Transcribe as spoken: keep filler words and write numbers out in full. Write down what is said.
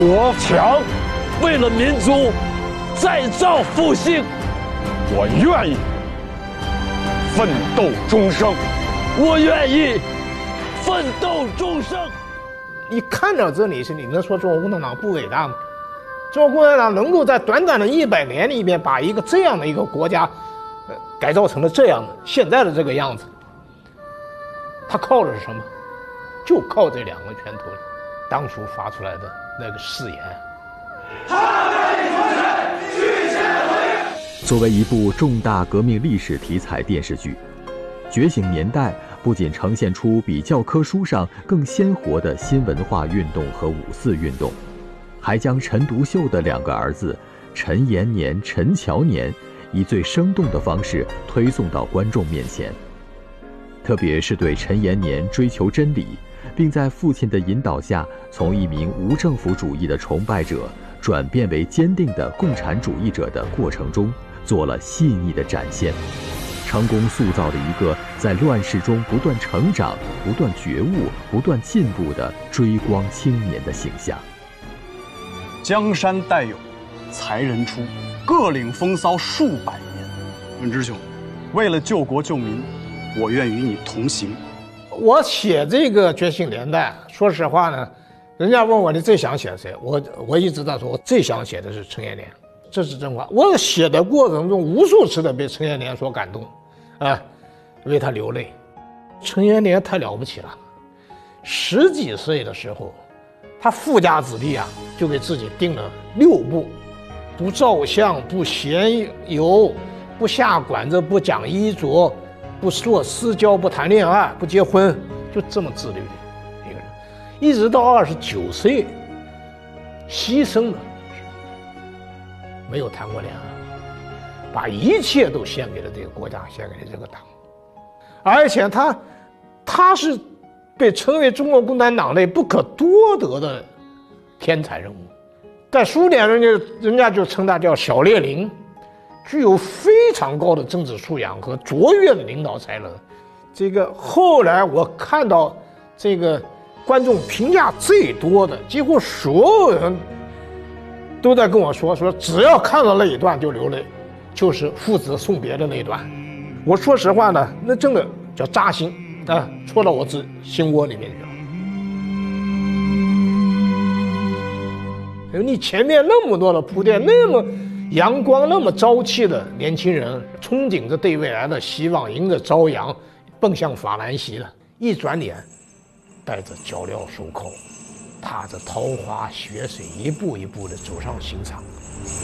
我强，为了民族再造复兴， 我愿意奋斗终生。 我愿意奋斗终生。 你看到这里是你能说中国共产党不伟大吗？中国共产党能够在短短的一百年里面把一个这样的一个国家，呃，改造成了这样的现在的这个样子，他靠的是什么？就靠这两个拳头里当初发出来的那个誓言。 作为一部重大革命历史题材电视剧，《觉醒年代》不仅呈现出比教科书上更鲜活的新文化运动和五四运动，还将陈独秀的两个儿子陈延年、陈乔年以最生动的方式推送到观众面前。特别是对陈延年追求真理，并在父亲的引导下从一名无政府主义的崇拜者转变为坚定的共产主义者的过程中做了细腻的展现，成功塑造了一个在乱世中不断成长、不断觉悟、不断进步的追光青年的形象。 江山代有才人出，各领风骚数百年。文之兄，为了救国救民，我愿与你同行。 我写这个《觉醒年代》，说实话呢，人家问我你最想写谁，我我一直在说，我最想写的是陈延年，这是真话。我写的过程中，无数次的被陈延年所感动，啊，为他流泪。陈延年太了不起了，十几岁的时候，他富家子弟啊，就给自己定了六不：不照相，不闲游，不下馆子，不讲衣着，不做私交，不谈恋爱，不结婚，就这么自律的一个人，一直到二十九岁，牺牲了，没有谈过恋爱，把一切都献给了这个国家，献给了这个党，而且他，他是被称为中国共产党内不可多得的天才人物，在苏联人家人家就称他叫小列宁。具有非常高的政治素养和卓越的领导才能。这个后来我看到这个观众评价最多的，几乎所有人都在跟我说说，只要看到那一段就流泪，就是父子送别的那一段。我说实话呢，那真的叫扎心啊，戳到我自心窝里面去了。你前面那么多的铺垫，那么阳光那么朝气的年轻人，憧憬着对未来的希望，迎着朝阳，奔向法兰西了。一转脸，带着脚镣手铐，踏着桃花血水，一步一步地走上刑场。